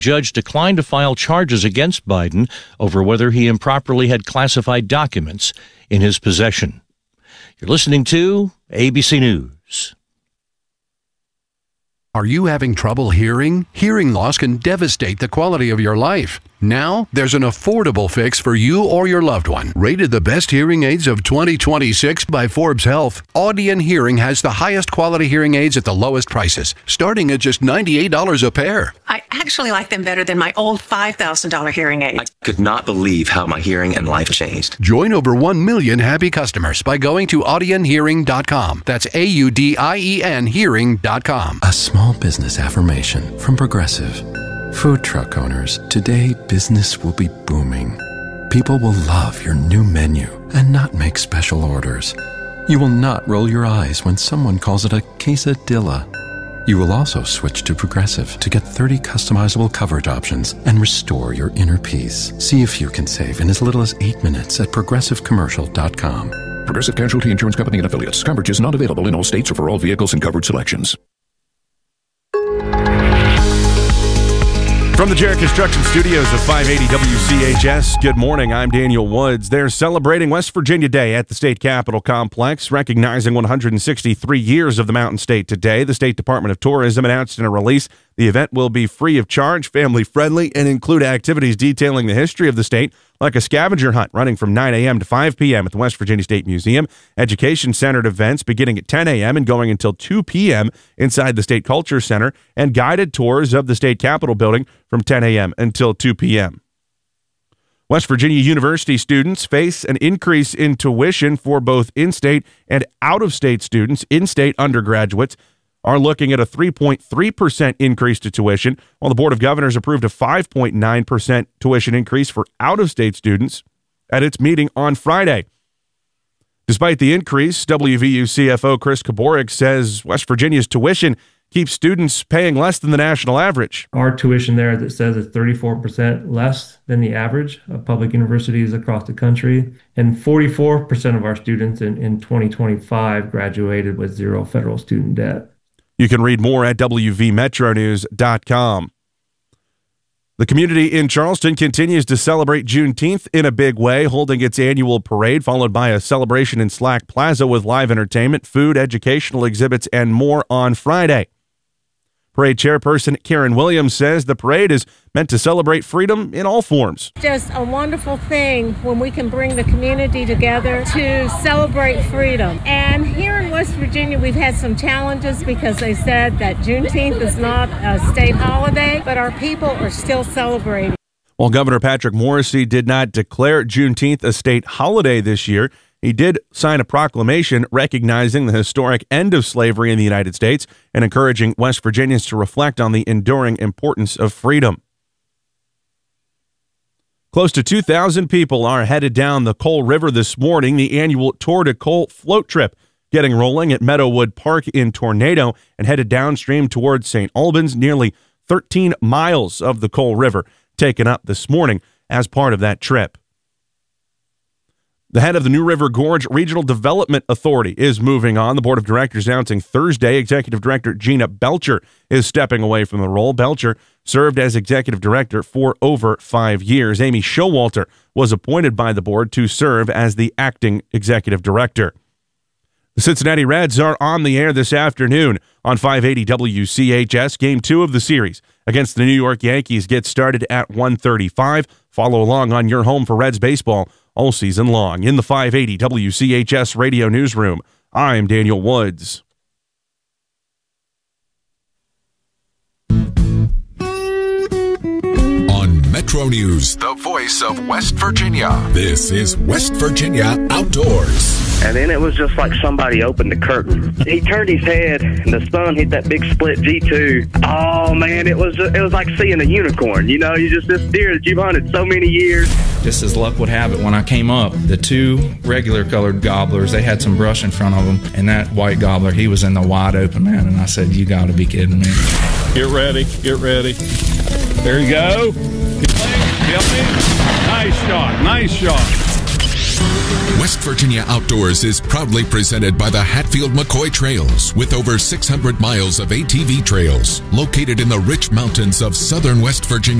judge declined to file charges against Biden over whether he improperly had classified documents in his possession. You're listening to ABC News. Are you having trouble hearing? Hearing loss can devastate the quality of your life. Now, there's an affordable fix for you or your loved one. Rated the best hearing aids of 2026 by Forbes Health, Audion Hearing has the highest quality hearing aids at the lowest prices, starting at just $98 a pair. I actually like them better than my old $5,000 hearing aid. I could not believe how my hearing and life changed. Join over 1 million happy customers by going to audionhearing.com. That's AUDIEN hearing.com. A small business affirmation from Progressive. Food truck owners, today business will be booming. People will love your new menu and not make special orders. You will not roll your eyes when someone calls it a quesadilla. You will also switch to Progressive to get 30 customizable coverage options and restore your inner peace. See if you can save in as little as 8 minutes at progressivecommercial.com. Progressive Casualty Insurance Company and Affiliates. Coverage is not available in all states or for all vehicles and covered selections. From the Jarrett Construction Studios of 580 WCHS, good morning. I'm Daniel Woods. They're celebrating West Virginia Day at the State Capitol Complex, recognizing 163 years of the Mountain State today. The State Department of Tourism announced in a release the event will be free of charge, family-friendly, and include activities detailing the history of the state, like a scavenger hunt running from 9 a.m. to 5 p.m. at the West Virginia State Museum, education-centered events beginning at 10 a.m. and going until 2 p.m. inside the State Culture Center, and guided tours of the State Capitol building from 10 a.m. until 2 p.m. West Virginia University students face an increase in tuition for both in-state and out-of-state students. In-state undergraduates are looking at a 3.3% increase to tuition, while the Board of Governors approved a 5.9% tuition increase for out-of-state students at its meeting on Friday. Despite the increase, WVU CFO Chris Kaborik says West Virginia's tuition keeps students paying less than the national average. Our tuition there that says it's 34% less than the average of public universities across the country, and 44% of our students in 2025 graduated with zero federal student debt. You can read more at WVMetronews.com. The community in Charleston continues to celebrate Juneteenth in a big way, holding its annual parade, followed by a celebration in Slack Plaza with live entertainment, food, educational exhibits, and more on Friday. Parade chairperson Karen Williams says the parade is meant to celebrate freedom in all forms. Just a wonderful thing when we can bring the community together to celebrate freedom. And here in West Virginia, we've had some challenges because they said that Juneteenth is not a state holiday, but our people are still celebrating. While Governor Patrick Morrisey did not declare Juneteenth a state holiday this year, he did sign a proclamation recognizing the historic end of slavery in the United States and encouraging West Virginians to reflect on the enduring importance of freedom. Close to 2,000 people are headed down the Coal River this morning, the annual Tour de Coal float trip, getting rolling at Meadowood Park in Tornado and headed downstream towards St. Albans, nearly 13 miles of the Coal River taken up this morning as part of that trip. The head of the New River Gorge Regional Development Authority is moving on. The board of directors announcing Thursday Executive Director Gina Belcher is stepping away from the role. Belcher served as executive director for over 5 years. Amy Showalter was appointed by the board to serve as the acting executive director. The Cincinnati Reds are on the air this afternoon on 580 WCHS. Game 2 of the series against the New York Yankees gets started at 1:35. Follow along on your home for Reds baseball all season long. In the 580 WCHS radio newsroom, I'm Daniel Woods. On Metro News, the voice of West Virginia, this is West Virginia Outdoors. And then it was just like somebody opened the curtain. He turned his head, and the sun hit that big split G2. Oh, man, it was like seeing a unicorn. You know, this deer that you've hunted so many years. Just as luck would have it, when I came up, the two regular colored gobblers, they had some brush in front of them, and that white gobbler, he was in the wide open, man, and I said, you got to be kidding me. Get ready, get ready. There you go. Nice shot, nice shot. West Virginia Outdoors is proudly presented by the Hatfield-McCoy Trails, with over 600 miles of ATV trails located in the rich mountains of southern West Virginia.